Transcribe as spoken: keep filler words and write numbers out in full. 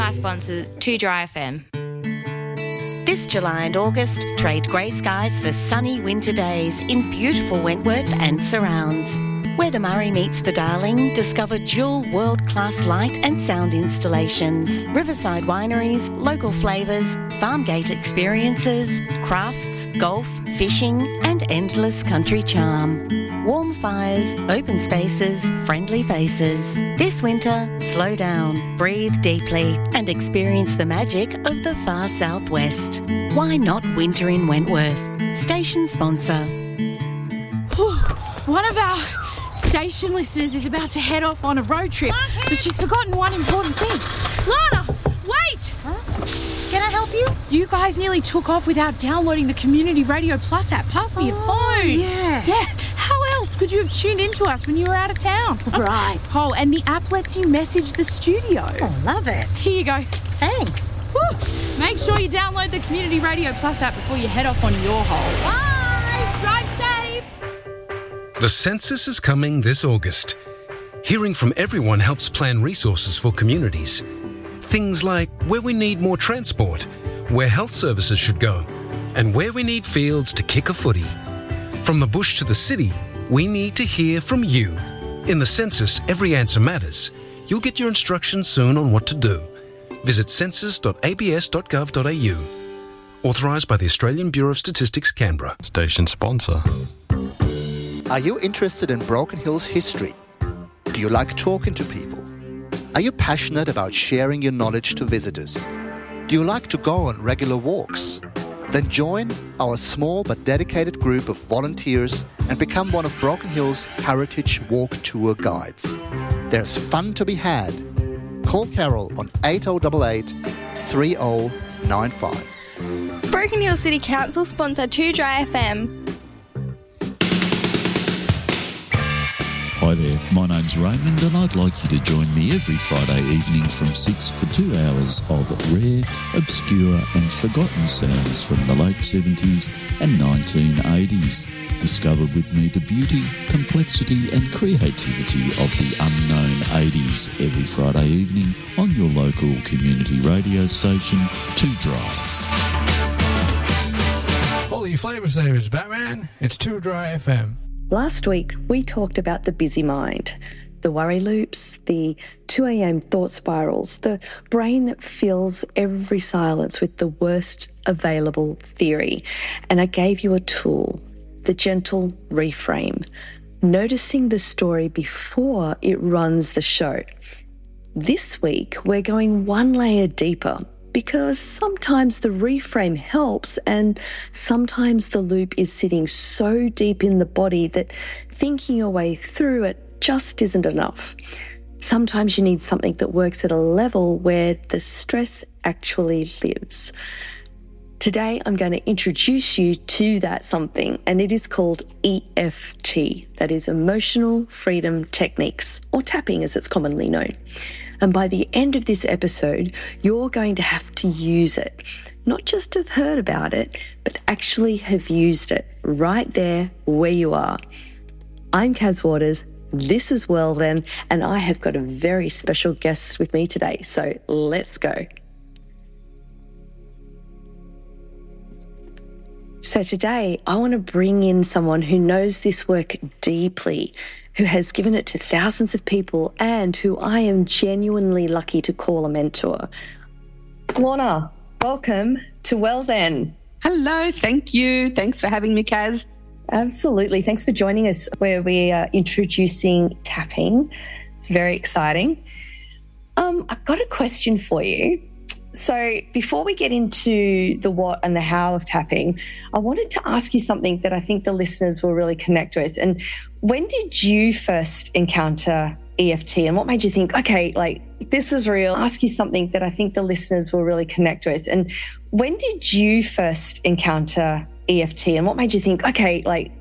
my sponsor, two dry F M. This July and August, trade grey skies for sunny winter days in beautiful Wentworth and surrounds. Where the Murray meets the Darling, discover dual world-class light and sound installations, riverside wineries, local flavours, farm gate experiences, crafts, golf, fishing and endless country charm. Warm fires, open spaces, friendly faces. This winter, slow down, breathe deeply and experience the magic of the far southwest. Why not winter in Wentworth? Station sponsor. One of our station listeners is about to head off on a road trip, but she's forgotten one important thing. Lana, wait! Huh? Can I help you? You guys nearly took off without downloading the Community Radio Plus app. Pass me your Oh, phone. yeah. Yeah. How else could you have tuned into us when you were out of town? Right. Oh, and the app lets you message the studio. Oh, love it. Here you go. Thanks. Woo. Make sure you download the Community Radio Plus app before you head off on your holes. Bye. Drive safe. The census is coming this August. Hearing from everyone helps plan resources for communities. Things like where we need more transport, where health services should go, and where we need fields to kick a footy. From the bush to the city, we need to hear from you. In the census, every answer matters. You'll get your instructions soon on what to do. Visit census dot a b s dot gov dot a u. Authorised by the Australian Bureau of Statistics, Canberra. Station sponsor. Are you interested in Broken Hill's history? Do you like talking to people? Are you passionate about sharing your knowledge to visitors? Do you like to go on regular walks? Then join our small but dedicated group of volunteers and become one of Broken Hill's Heritage Walk Tour guides. There's fun to be had. Call Carol on eight oh eight eight, three oh nine five. Broken Hill City Council sponsor two dry F M. Hi there, my name's Raymond and I'd like you to join me every Friday evening from six for two hours of rare, obscure and forgotten sounds from the late seventies and nineteen eighties. Discover with me the beauty, complexity and creativity of the unknown eighties every Friday evening on your local community radio station, two dry. Holy flavor savers, Batman, it's two dry F M. Last week, we talked about the busy mind, the worry loops, the two a.m. thought spirals, the brain that fills every silence with the worst available theory. And I gave you a tool, the gentle reframe, noticing the story before it runs the show. This week, we're going one layer deeper, because sometimes the reframe helps and sometimes the loop is sitting so deep in the body that thinking your way through it just isn't enough. Sometimes you need something that works at a level where the stress actually lives. Today, I'm going to introduce you to that something, and it is called E F T, that is Emotional Freedom Techniques, or tapping as it's commonly known. And by the end of this episode, you're going to have to use it. Not just have heard about it, but actually have used it right there where you are. I'm Kaz Waters, this is Well Then, and I have got a very special guest with me today, so let's go. So today, I want to bring in someone who knows this work deeply, who has given it to thousands of people and who I am genuinely lucky to call a mentor. Lorna, welcome to Well Then. Hello, thank you. Thanks for having me, Kaz. Absolutely. Thanks for joining us where we are introducing tapping. It's very exciting. Um, I've got a question for you. So before we get into the what and the how of tapping, I wanted to ask you something that I think the listeners will really connect with. And when did you first encounter E F T and what made you think, okay, like this is real? I'll ask you something that I think the listeners will really connect with. And when did you first encounter E F T and what made you think, okay, like